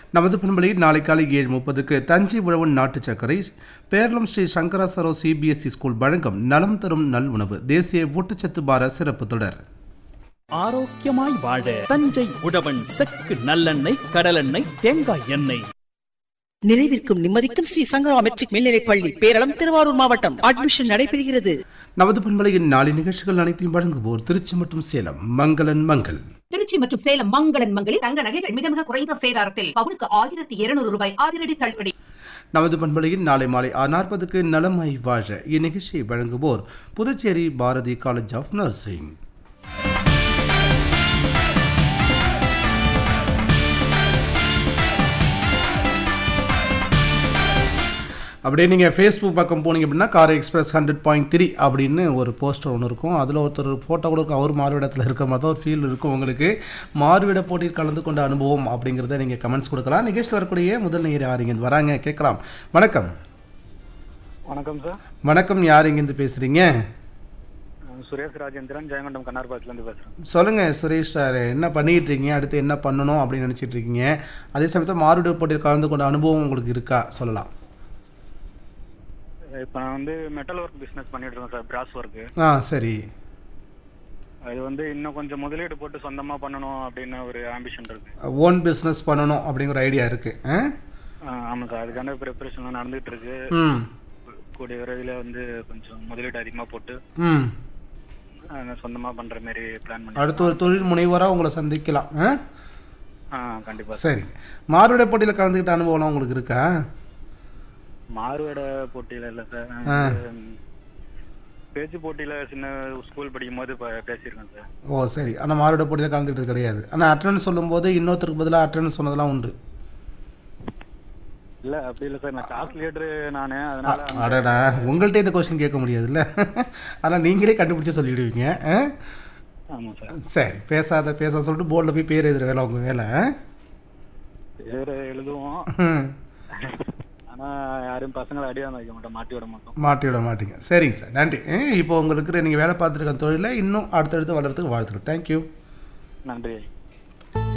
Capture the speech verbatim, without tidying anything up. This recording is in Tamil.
நமது பண்பலையில் நாளை காலை ஏழு முப்பதுக்கு தஞ்சை உழவன் நாட்டு சர்க்கரை பேரளம் ஸ்ரீ சங்கராசரோ சிபிஎஸ்இ ஸ்கூல் வழங்கும் நலம் தரும் நல் உணவு தேசிய ஊட்டச்சத்து பார சிறப்பு தொடர். ஆரோக்கியமாய் வாழ தஞ்சை உழவன் செக்கு நல்லெண்ணெய், கடலெண்ணெய், தேங்காய் எண்ணெய். நிறைவிற்கும் நிம்மதிக்கும் ஸ்ரீ சங்கரா மெட்ரிக் மேல்நிலைப் பள்ளி, பேரளம், திருவாரூர் மாவட்டம். அட்மிஷன் நடைபெறுகிறது. நமது பண்பலையின் நாளை நிகழ்ச்சிகள் அனைத்தையும் வழங்குவோர் திருச்சி மற்றும் சேலம் மங்களன் மங்கள். திருச்சி மற்றும் சேலம் மங்களன் மங்களில் தங்க நகைகள் மிக மிக குறைந்த சேதாரத்தில் பவுனுக்கு ஆயிரத்தி இருநூறு ரூபாய் அதிரடி தள்ளுபடி. நமது பண்பலையில் நாளை மாலை ஆறு நாற்பதுக்கு நலமாய் வாழ இந்நிகழ்ச்சியை வழங்குவோர் Puducherry Bharathi college of nursing. அப்படியே நீங்கள் ஃபேஸ்புக் பக்கம் போனீங்க அப்படின்னா காரை எக்ஸ்பிரஸ் ஹண்ட்ரட் பாயிண்ட் த்ரீ அப்படின்னு ஒரு போஸ்டர் ஒன்று இருக்கும். அதில் ஒருத்தர் ஃபோட்டோ கூட இருக்கும். அவர் மாறுவிடத்தில் இருக்க மாதிரி தான் ஒரு ஃபீல் இருக்கும் உங்களுக்கு. மாறுவிட போட்டியில் கலந்து கொண்ட அனுபவம் அப்படிங்கிறத நீங்கள் கமெண்ட்ஸ் கொடுக்கலாம். நிகழ்ச்சியில் வரக்கூடிய முதல் நேயர் யார் இங்கேருந்து வராங்க கேட்கலாம். வணக்கம். வணக்கம் சார். வணக்கம், யார் இங்கேருந்து பேசுகிறீங்க? சுரேஷ் ராஜேந்திரன், ஜெயங்கொண்டம் கண்ணார்பாத்திலேருந்து பேசுகிறேன். சொல்லுங்கள் சுரேஷ் சார், என்ன பண்ணிகிட்டு இருக்கீங்க, அடுத்து என்ன பண்ணணும் அப்படின்னு நினச்சிட்டு இருக்கீங்க? அதே சமயத்தில் மாறுவிட போட்டியில் கலந்து கொண்ட அனுபவம் உங்களுக்கு இருக்கா சொல்லலாம். இப்போ நான் வந்து மெட்டல் ஒர்க் பிஸ்னஸ் பண்ணிட்டு இருக்கேன் சார், பிராஸ் ஒர்க்கு. ஆ சரி. அது வந்து இன்னும் கொஞ்சம் முதலீடு போட்டு சொந்தமாக பண்ணணும் அப்படின்னு ஒரு ஆம்பிஷன் இருக்கு. ஓன் பிஸ்னஸ் பண்ணணும் அப்படிங்கிற ஐடியா இருக்கு. ஆமாம் சார், அதுக்கான ப்ரிப்பரேஷன் நடந்துகிட்டு இருக்கு. ம். கூடிய விரைவில் வந்து கொஞ்சம் முதலீடு அதிகமாக போட்டு ம் சொந்தமாக பண்ணுற மாதிரி பிளான் பண்ணி அடுத்த ஒரு தொழில் முனைவராக உங்களை சந்திக்கலாம். ஆ கண்டிப்பாக. சரி, மாறுவிட போட்டியில் கலந்துக்கிட்ட அனுபவம்லாம் உங்களுக்கு இருக்கா? மாறுவேட போட்டியில இல்ல சார், பேச்சு போட்டியில சின்ன ஸ்கூல் படிக்கும் போது பேசியிருக்கேன் சார். ஓ சரி. ஆனால் மாறுவிட போட்டியில் கலந்துக்கிட்டது கிடையாது. ஆனால் அட்டெண்டன்ஸ் சொல்லும்போது இன்னொருத்தருக்கு பதிலாக அட்டெண்டன்ஸ் சொன்னதெல்லாம் உண்டு. இல்ல அப்படி இல்லை சார், நான் கிளாஸ் லீடரு நானே, அதனால. அடடா, உங்கள்கிட்ட இந்த கொஸ்டின் கேட்க முடியாதுல்ல. அதனால் நீங்களே கண்டுபிடிச்சி சொல்லிவிடுவீங்க. ஆமாம் சார். சரி, பேசாத பேச சொல்லிட்டு போர்டில் போய் பேர் எழுதுற வேலை உங்கள் வேலை. பேர் எழுதுவோம், ஆனால் யாரும் பசங்களை அடியாக வைக்க மாட்டோம், மாட்டி விட மாட்டோம். மாட்டி விட மாட்டீங்க. சரிங்க சார், நன்றி. இப்போ உங்களுக்கு நீங்கள் வேலை பார்த்துருக்க தொழிலை இன்னும் அடுத்தடுத்து வளர்கிறதுக்கு வாழ்த்துக்கள். தேங்க்யூ. நன்றி.